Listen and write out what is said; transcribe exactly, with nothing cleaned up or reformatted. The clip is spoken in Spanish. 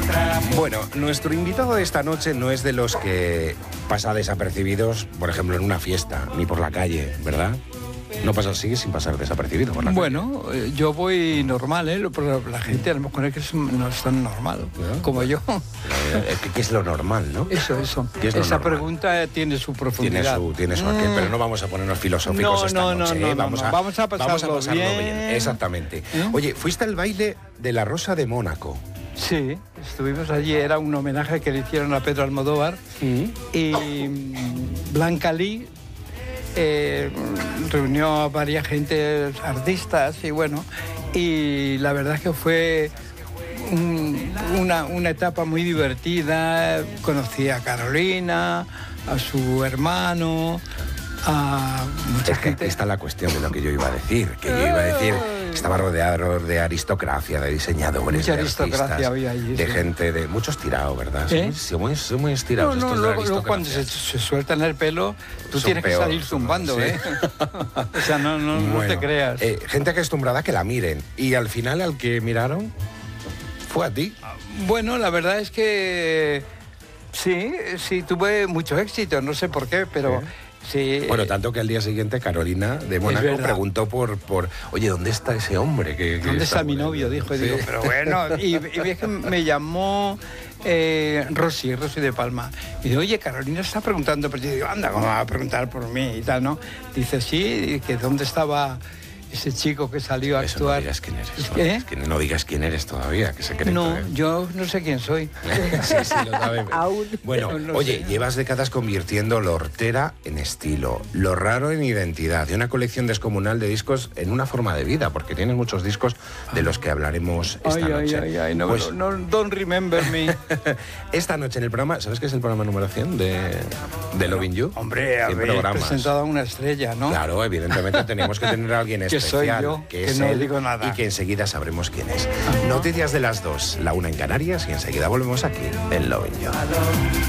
Bueno, nuestro invitado de esta noche no es de los que pasa desapercibidos, por ejemplo, en una fiesta, ni por la calle, ¿verdad? No pasa así sin pasar desapercibido por la bueno, calle. Bueno, yo voy normal, ¿eh? Pero la gente a lo mejor es que no es tan normal, ¿no? Como yo. ¿Qué, ¿Qué es lo normal, no? Eso, eso. Es Esa normal? pregunta tiene su profundidad. Tiene su, tiene su aquel, mm. pero no vamos a ponernos filosóficos no, esta no, noche. No, no, ¿eh? Vamos, no, a, vamos a pasarlo, vamos a pasarlo bien. bien. Exactamente. ¿Eh? Oye, fuiste al baile de la Rosa de Mónaco. Sí, estuvimos allí, era un homenaje que le hicieron a Pedro Almodóvar. ¿Sí? Y Blanca Lee eh, reunió a varias gente, artistas, y bueno, y la verdad es que fue un, una, una etapa muy divertida. Conocí a Carolina, a su hermano, a mucha es que gente. Aquí está la cuestión de lo que yo iba a decir, que yo iba a decir, estaba rodeado de aristocracia, de diseñadores, mucha de aristocracia artistas, había allí, de sí. gente, de muchos tirados, ¿verdad? ¿Eh? Son muy, son muy estirados no, no, estos luego, de la luego cuando se, se sueltan el pelo, tú son tienes peor, que salir zumbando, son, ¿eh? ¿sí? O sea, no, no, bueno, no te creas. Eh, gente acostumbrada a que la miren, y al final al que miraron fue a ti. Bueno, la verdad es que sí, sí, tuve mucho éxito, no sé por qué, pero... ¿Sí? Sí, bueno, tanto que al día siguiente Carolina de Mónaco preguntó por, por, oye, ¿dónde está ese hombre? Que, que ¿Dónde está, está mi bueno? novio? Dijo, y sí. digo, pero bueno, y, y ves que me llamó eh, Rosy, Rosy de Palma, y digo, oye, Carolina está preguntando, pero yo digo, anda, ¿cómo va a preguntar por mí? Y tal, ¿no? Dice, sí, que ¿dónde estaba ese chico que salió a Eso actuar? No digas quién eres. ¿Es ¿no? que? Es que no digas quién eres todavía, que secreto. No, ¿eh? yo no sé quién soy. sí, sí, lo sabe. Aún. Bueno, no oye, sé. llevas décadas convirtiendo lo hortera en estilo, lo raro en identidad, y una colección descomunal de discos en una forma de vida, porque tienes muchos discos de los que hablaremos esta ay, noche. Ay, ay, ay, no, pues, no, no, don't remember me. Esta noche en el programa, ¿sabes qué es el programa número cien de, de Loving You? Hombre, habéis presentado a una estrella, ¿no? Claro, evidentemente teníamos que tener a alguien que especial. soy yo, que, que es no él, digo nada. y que enseguida sabremos quién es. Noticias de las dos, la una en Canarias y enseguida volvemos aquí en Loving You.